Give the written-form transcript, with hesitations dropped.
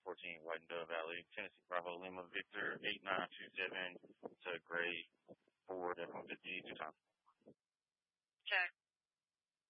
14 White and Dove Valley, Tennessee Bravo Lima Victor 8927 to grade 4 F-150 2 times. Check.